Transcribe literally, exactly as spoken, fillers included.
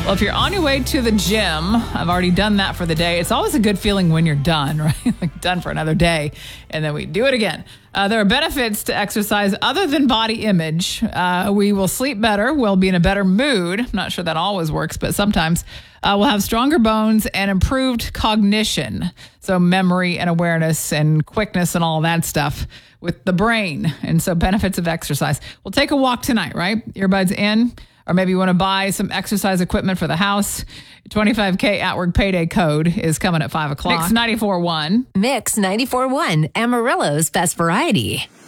Well, if you're on your way to the gym, I've already done that for the day. It's always a good feeling when you're done, right? Like done for another day, and then we do it again. Uh, there are benefits to exercise other than body image. Uh, we will sleep better. We'll be in a better mood. I'm not sure that always works, but sometimes uh, we'll have stronger bones and improved cognition. So memory and awareness and quickness and all that stuff with the brain. And so benefits of exercise. We'll take a walk tonight, right? Earbuds in. Or maybe you want to buy some exercise equipment for the house. twenty-five K at work payday code is coming at five o'clock. Mix ninety-four point one. Mix ninety-four point one, Amarillo's best variety.